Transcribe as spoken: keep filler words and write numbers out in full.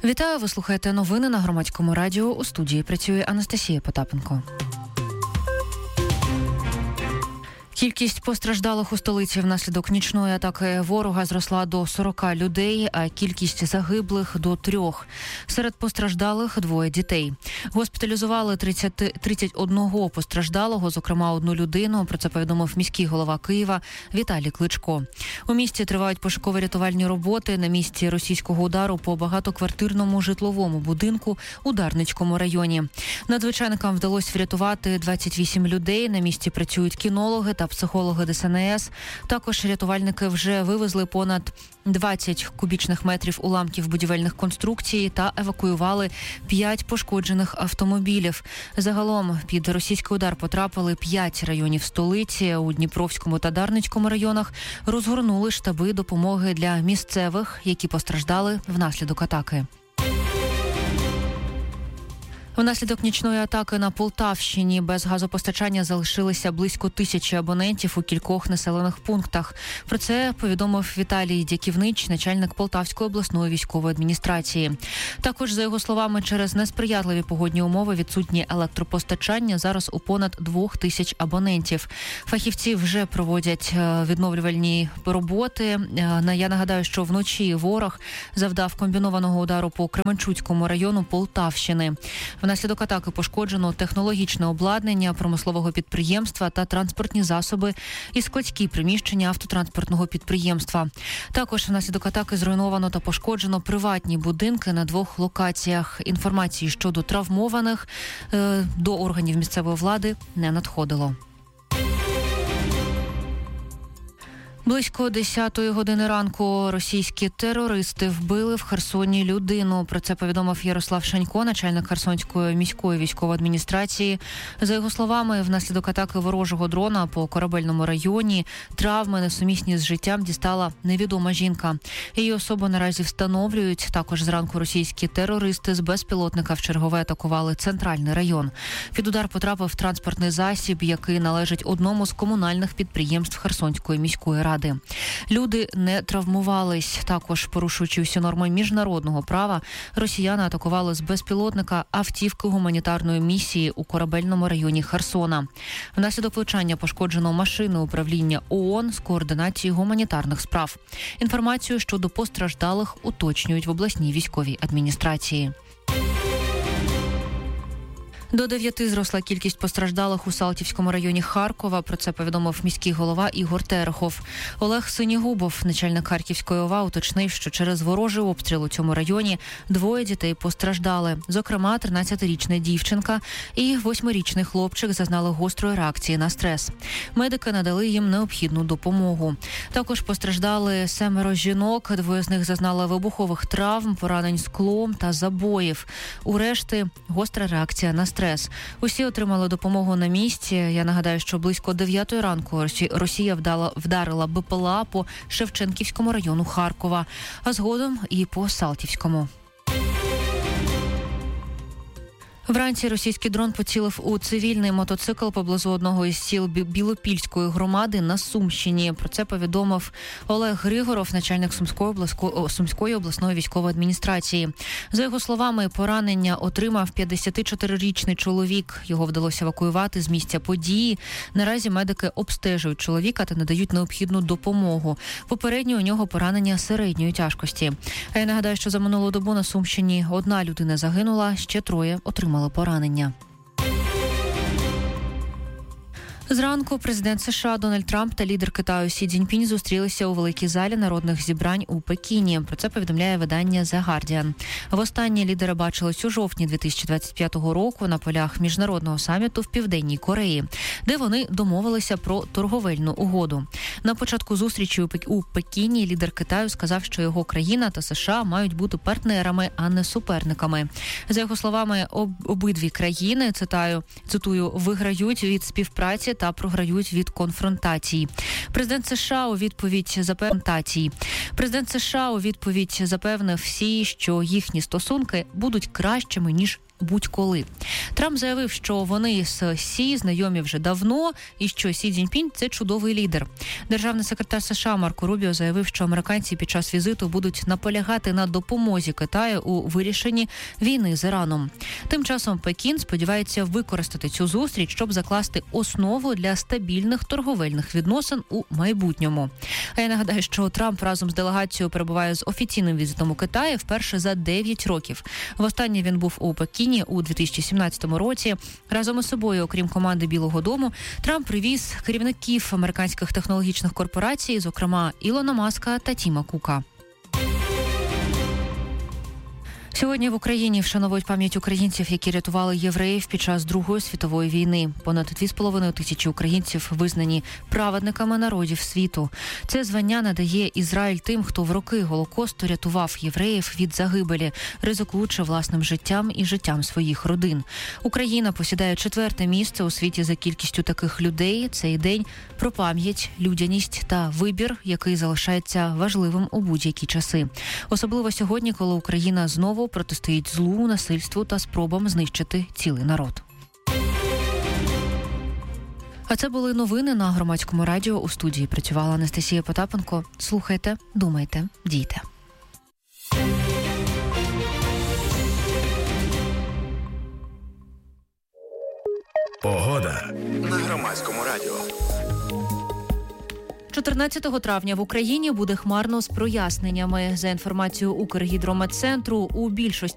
Вітаю, ви слухаєте новини на Громадському радіо. У студії працює Анастасія Потапенко. Кількість постраждалих у столиці внаслідок нічної атаки ворога зросла до сорока людей, а кількість загиблих – до трьох. Серед постраждалих – двоє дітей. Госпіталізували тридцять, тридцять один постраждалого, зокрема одну людину. Про це повідомив міський голова Києва Віталій Кличко. У місті тривають пошуково-рятувальні роботи на місці російського удару по багатоквартирному житловому будинку у Дарницькому районі. Надзвичайникам вдалося врятувати двадцять вісім людей. На місці працюють кінологи та психологи Де Ес En Ес. Також рятувальники вже вивезли понад двадцять кубічних метрів уламків будівельних конструкцій та евакуювали п'ять пошкоджених автомобілів. Загалом під російський удар потрапили п'ять районів столиці. У Дніпровському та Дарницькому районах розгорнули штаби допомоги для місцевих, які постраждали внаслідок атаки. Внаслідок нічної атаки на Полтавщині без газопостачання залишилися близько тисячі абонентів у кількох населених пунктах. Про це повідомив Віталій Дяківнич, начальник Полтавської обласної військової адміністрації. Також, за його словами, через несприятливі погодні умови відсутнє електропостачання зараз у понад двох тисяч абонентів. Фахівці вже проводять відновлювальні роботи. Я нагадаю, що вночі ворог завдав комбінованого удару по Кременчуцькому району Полтавщини. Внаслідок атаки пошкоджено технологічне обладнання промислового підприємства та транспортні засоби і складські приміщення автотранспортного підприємства. Також внаслідок атаки зруйновано та пошкоджено приватні будинки на двох локаціях. Інформації щодо травмованих е, до органів місцевої влади не надходило. Близько десятої години ранку російські терористи вбили в Херсоні людину. Про це повідомив Ярослав Шанько, начальник Херсонської міської військової адміністрації. За його словами, внаслідок атаки ворожого дрона по Корабельному районі травми, несумісні з життям, дістала невідома жінка. Її особу наразі встановлюють. Також зранку російські терористи з безпілотника вчергове атакували центральний район. Під удар потрапив транспортний засіб, який належить одному з комунальних підприємств Херсонської міської ради. Люди не травмувались. Також, порушуючи всі норми міжнародного права, росіяни атакували з безпілотника автівки гуманітарної місії у Корабельному районі Херсона. Внаслідок влучання пошкоджено машини управління ООН з координації гуманітарних справ. Інформацію щодо постраждалих уточнюють в обласній військовій адміністрації. До дев'яти зросла кількість постраждалих у Салтівському районі Харкова. Про це повідомив міський голова Ігор Терехов. Олег Синігубов, начальник Харківської ОВА, уточнив, що через ворожий обстріл у цьому районі двоє дітей постраждали. Зокрема, тринадцятирічна дівчинка і восьмирічний хлопчик зазнали гострої реакції на стрес. Медики надали їм необхідну допомогу. Також постраждали семеро жінок, двоє з них зазнали вибухових травм, поранень склом та забоїв. У решти гостра реакція на стрес. Усі отримали допомогу на місці. Я нагадаю, що близько дев'ятої ранку Росія вдала, вдарила БПЛА по Шевченківському району Харкова, а згодом і по Салтівському. Вранці російський дрон поцілив у цивільний мотоцикл поблизу одного із сіл Білопільської громади на Сумщині. Про це повідомив Олег Григоров, начальник Сумської, обласко... Сумської обласної військової адміністрації. За його словами, поранення отримав п'ятдесятичотирирічний чоловік. Його вдалося евакуювати з місця події. Наразі медики обстежують чоловіка та надають необхідну допомогу. Попередньо у нього поранення середньої тяжкості. А я нагадаю, що за минулу добу на Сумщині одна людина загинула, ще троє отримали поранення. Зранку президент США Дональд Трамп та лідер Китаю Сі Цзіньпінь зустрілися у великій залі народних зібрань у Пекіні. Про це повідомляє видання The Guardian. Востаннє лідери бачились у жовтні дві тисячі двадцять п'ятого року на полях міжнародного саміту в Південній Кореї, де вони домовилися про торговельну угоду. На початку зустрічі у Пекіні лідер Китаю сказав, що його країна та США мають бути партнерами, а не суперниками. За його словами, об, обидві країни, цитую, цитую, виграють від співпраці та програють від конфронтації. Президент США у відповідь запевнив, Президент США у відповідь запевнив всі, що їхні стосунки будуть кращими, ніж будь-коли. Трамп заявив, що вони з Сі знайомі вже давно і що Сі Цзіньпінь – це чудовий лідер. Державний секретар США Марко Рубіо заявив, що американці під час візиту будуть наполягати на допомозі Китаю у вирішенні війни з Іраном. Тим часом Пекін сподівається використати цю зустріч, щоб закласти основу для стабільних торговельних відносин у майбутньому. А я нагадаю, що Трамп разом з делегацією перебуває з офіційним візитом у Китаї вперше за дев'ять років. Востаннє він був у Пекіні у дві тисячі сімнадцятому році. Разом із собою, окрім команди Білого дому, Трамп привіз керівників американських технологічних корпорацій, зокрема Ілона Маска та Тіма Кука. Сьогодні в Україні вшановують пам'ять українців, які рятували євреїв під час Другої світової війни. Понад дві з половиною тисячі українців визнані праведниками народів світу. Це звання надає Ізраїль тим, хто в роки Голокосту рятував євреїв від загибелі, ризикуючи власним життям і життям своїх родин. Україна посідає четверте місце у світі за кількістю таких людей. Цей день про пам'ять, людяність та вибір, який залишається важливим у будь-які часи. Особливо сьогодні, коли Україна знову протистоїть злу, насильству та спробам знищити цілий народ. А це були новини на Громадському радіо. У студії працювала Анастасія Потапенко. Слухайте, думайте, дійте. Погода на Громадському радіо. чотирнадцятого травня в Україні буде хмарно з проясненнями. За інформацією Укргідрометцентру, у більшості